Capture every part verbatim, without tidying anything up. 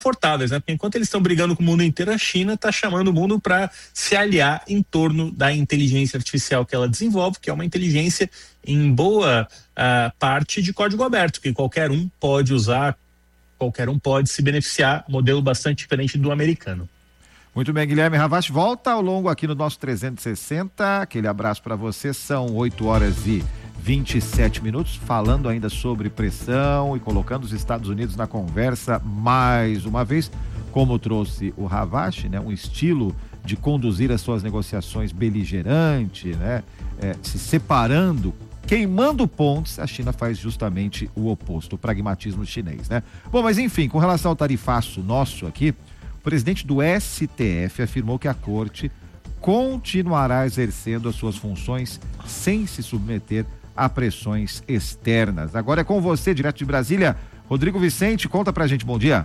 confortáveis, né? Porque enquanto eles estão brigando com o mundo inteiro, a China está chamando o mundo para se aliar em torno da inteligência artificial que ela desenvolve, que é uma inteligência em boa uh, parte de código aberto, que qualquer um pode usar, qualquer um pode se beneficiar, modelo bastante diferente do americano. Muito bem, Guilherme Ravache, volta ao longo aqui no nosso trezentos e sessenta, aquele abraço para você, são oito horas e vinte e sete minutos, falando ainda sobre pressão e colocando os Estados Unidos na conversa mais uma vez, como trouxe o Ravache, né, um estilo de conduzir as suas negociações beligerante, né, é, se separando, queimando pontes. A China faz justamente o oposto, o pragmatismo chinês, né? Bom, mas enfim, com relação ao tarifaço nosso aqui, o presidente do S T F afirmou que a corte continuará exercendo as suas funções sem se submeter a pressões externas. Agora é com você, direto de Brasília, Rodrigo Vicente, conta pra gente, bom dia.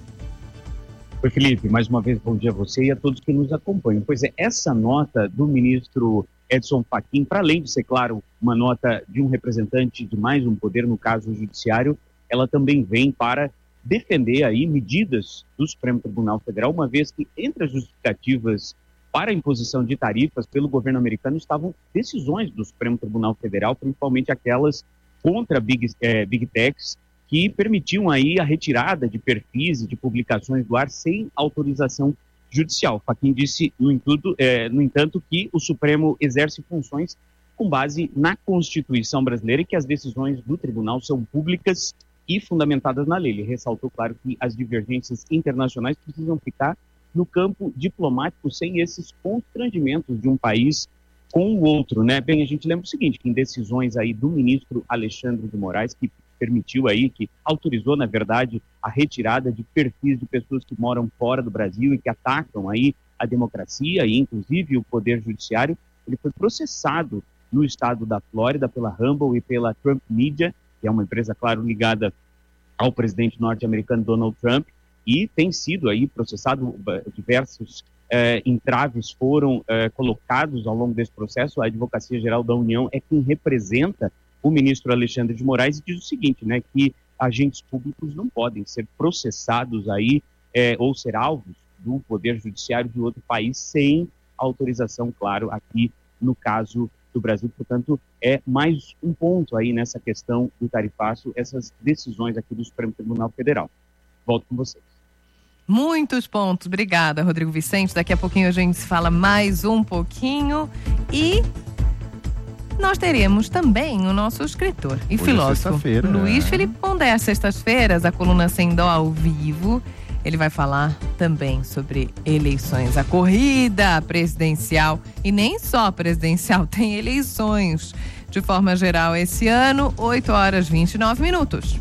Oi, Felipe, mais uma vez bom dia a você e a todos que nos acompanham. Pois é, essa nota do ministro Edson Fachin, para além de ser, claro, uma nota de um representante de mais um poder, no caso o judiciário, ela também vem para defender aí medidas do Supremo Tribunal Federal, uma vez que entre as justificativas para a imposição de tarifas pelo governo americano estavam decisões do Supremo Tribunal Federal, principalmente aquelas contra Big, eh, Big Techs, que permitiam aí a retirada de perfis e de publicações do ar sem autorização judicial. Fachin disse, no entanto, eh, no entanto, que o Supremo exerce funções com base na Constituição brasileira e que as decisões do tribunal são públicas e fundamentadas na lei. Ele ressaltou, claro, que as divergências internacionais precisam ficar no campo diplomático, sem esses constrangimentos de um país com o outro, né? Bem, a gente lembra o seguinte, que em decisões aí do ministro Alexandre de Moraes, que permitiu aí, que autorizou, na verdade, a retirada de perfis de pessoas que moram fora do Brasil e que atacam aí a democracia e, inclusive, o poder judiciário, ele foi processado no estado da Flórida pela Rumble e pela Trump Media, que é uma empresa, claro, ligada ao presidente norte-americano Donald Trump, e tem sido aí processado, diversos eh, entraves foram eh, colocados ao longo desse processo. A Advocacia Geral da União é quem representa o ministro Alexandre de Moraes e diz o seguinte, né, que agentes públicos não podem ser processados aí eh, ou ser alvos do poder judiciário de outro país sem autorização, claro, aqui no caso do Brasil. Portanto, é mais um ponto aí nessa questão do tarifaço, essas decisões aqui do Supremo Tribunal Federal. Volto com vocês. Muitos pontos. Obrigada, Rodrigo Vicente. Daqui a pouquinho a gente se fala mais um pouquinho e nós teremos também o nosso escritor e Hoje filósofo é Luiz né? Felipe Pondé. Às sextas-feiras, a coluna Sem Dó ao vivo. Ele vai falar também sobre eleições, a corrida presidencial e nem só presidencial, tem eleições de forma geral esse ano, oito horas e vinte e nove minutos.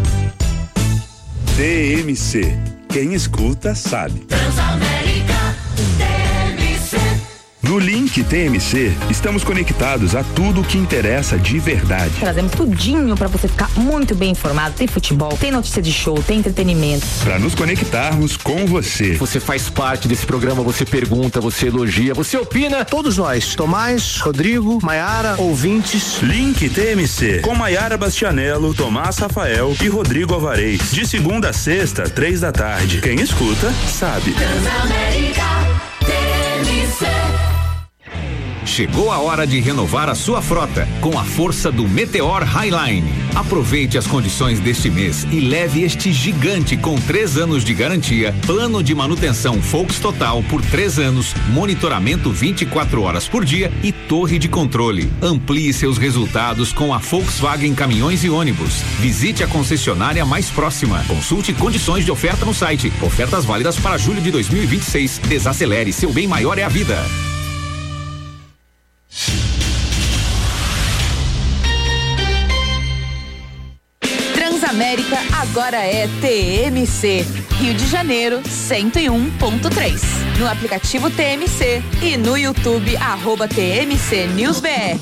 T M C. Quem escuta sabe. Transamérica T M C. No Link T M C, estamos conectados a tudo o que interessa de verdade. Trazemos tudinho pra você ficar muito bem informado. Tem futebol, tem notícia de show, tem entretenimento. Para nos conectarmos com você. Você faz parte desse programa, você pergunta, você elogia, você opina. Todos nós, Tomás, Rodrigo, Maiara, ouvintes. Link T M C, com Maiara Bastianello, Tomás Rafael e Rodrigo Alvarez. De segunda a sexta, três da tarde. Quem escuta, sabe. Transamérica T M C. Chegou a hora de renovar a sua frota com a força do Meteor Highline. Aproveite as condições deste mês e leve este gigante com três anos de garantia, plano de manutenção Volks Total por três anos, monitoramento vinte e quatro horas por dia e torre de controle. Amplie seus resultados com a Volkswagen Caminhões e Ônibus. Visite a concessionária mais próxima. Consulte condições de oferta no site. Ofertas válidas para julho de dois mil e vinte e seis. Desacelere, seu bem maior é a vida. Transamérica agora é T M C. Rio de Janeiro, cento e um ponto três. No aplicativo T M C e no YouTube, arroba T M C News B R.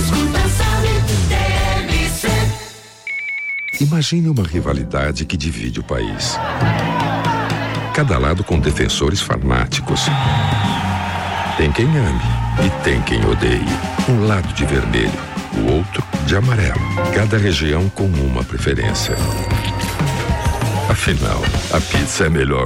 Imagine uma rivalidade que divide o país. Cada lado com defensores fanáticos. Tem quem ame e tem quem odeie. Um lado de vermelho, o outro de amarelo. Cada região com uma preferência. Afinal, a pizza é melhor